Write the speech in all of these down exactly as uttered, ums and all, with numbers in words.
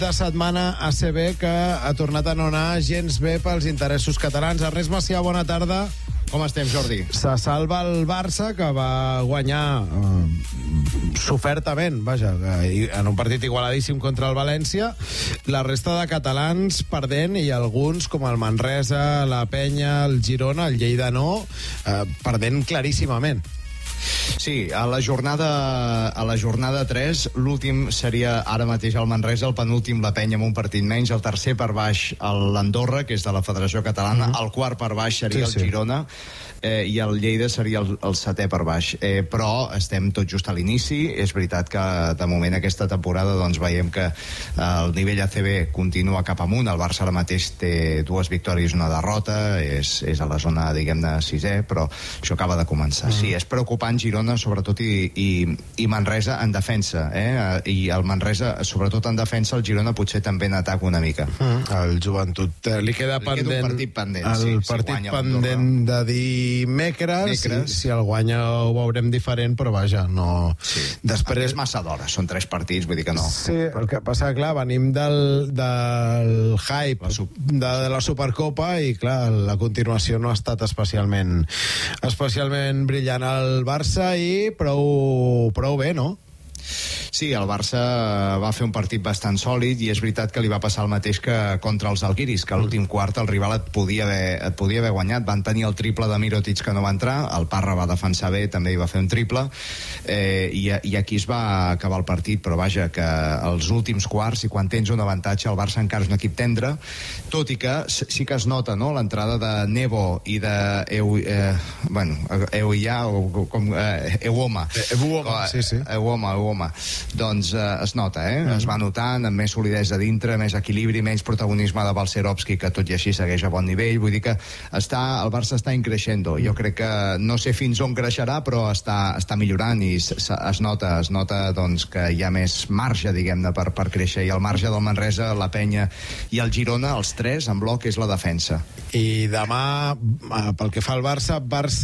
de setmana A C B que ha tornat a no anar gens bé pels interessos catalans. Ernest Macià, bona tarda. Com estem, Jordi? Se salva el Barça, que va guanyar eh, sofertament, vaja, en un partit igualadíssim contra el València. La resta de catalans perdent, i alguns, com el Manresa, la Penya, el Girona, el Lleida no, eh, perdent claríssimament. Sí, a la jornada a la jornada tres, l'últim seria ara mateix el Manresa, el penúltim la Penya amb un partit menys, el tercer per baix l'Andorra, que és de la Federació Catalana, mm-hmm. el quart per baix seria sí, el Girona, eh, i el Lleida seria el, el setè per baix. Eh, però estem tot just a l'inici. És veritat que de moment aquesta temporada doncs veiem que eh, el nivell A C B continua cap amunt. El Barça ara mateix té dues victòries i una derrota, és, és a la zona, diguem-ne, sisè, però això acaba de començar. Mm. Sí, és preocupant Girona, sobretot, i, i, i Manresa en defensa, eh? I el Manresa, sobretot en defensa, el Girona potser també en atac una mica. Mm. El Joventut eh, li queda li pendent, queda un partit pendent, el sí, partit si pendent de dimecres, si, si el guanya ho veurem diferent, però vaja, no... Sí. Després... És massa d'hora, són tres partits, vull dir que no. Sí, el que passa, clar, venim del, del hype la sub... de, de la Supercopa, i clar, la continuació no ha estat especialment especialment brillant al Barça, i prou, prou bé, no? Sí, el Barça va fer un partit bastant sòlid, i és veritat que li va passar el mateix que contra els Alquiris, que a l'últim quart el rival et podia haver, et podia haver guanyat. Van tenir el triple de Mirotic que no va entrar, el Parra va defensar bé, també hi va fer un triple, eh, i, i aquí es va acabar el partit. Però vaja, que els últims quarts, i quan tens un avantatge, el Barça encara és un equip tendre, tot i que sí que es nota, no?, l'entrada de Nebo i de Eu, eh, bueno, Euia, o com eh, Euoma. Euoma, sí, sí. Euoma, Euoma. Doncs eh, es nota, eh? Mm. Es va notant amb més solidesa a dintre, més equilibri, menys protagonisme de Balcerovski, que tot i així segueix a bon nivell. Vull dir que està, el Barça està increixendo. Jo crec que no sé fins on creixerà, però està, està millorant, i es, es nota, es nota doncs, que hi ha més marge, diguem-ne, per, per créixer. I el marge del Manresa, la Penya i el Girona, els tres en bloc, és la defensa. I demà, pel que fa al Barça,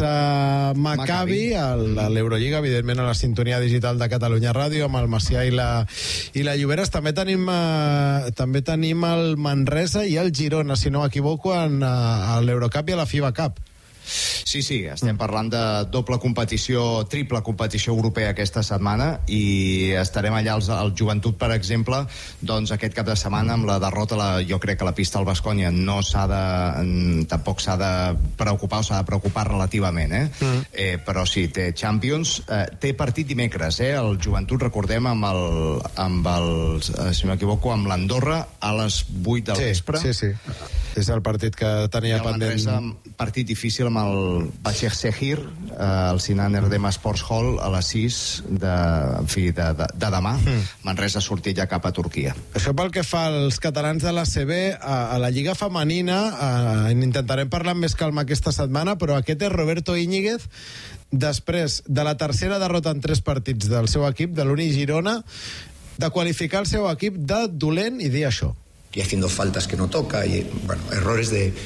Barça-Maccabi, a l'Eurolliga, evidentment a la sintonia digital de Catalunya Ràdio, amb el Macià i la, i la Lloberes. També tenim, eh, també tenim el Manresa i el Girona, si no m'equivoco, en uh, l'Eurocup i a la FIBA Cup. Sí, sí, estem parlant de doble competició, triple competició europea aquesta setmana, i estarem allà al, al Joventut, per exemple, doncs aquest cap de setmana amb la derrota, la, jo crec que la pista al Baskonia no s'ha de, tampoc s'ha de preocupar, o s'ha de preocupar relativament, eh? Mm. eh però sí, té Champions, eh, té partit dimecres, eh? El Joventut, recordem, amb el, amb el eh, si no m'equivoco, amb l'Andorra a les vuit del sí, vespre. Sí, sí, és el partit que tenia pendent. Manresa, partit difícil amb el Başakşehir, eh, al Sinan Erdem Sports Hall a les sis de, en fi, de, de, de demà. Mm. Manresa ha sortit ja cap a Turquia. Això pel que fa als catalans de l'A C B. A, a la Lliga Femenina eh, intentarem parlar amb més calma aquesta setmana, però aquest és Roberto Íñiguez, després de la tercera derrota en tres partits del seu equip, de l'Uni Girona, de qualificar el seu equip de dolent i dir això. Y haciendo faltas que no toca, y bueno, errores de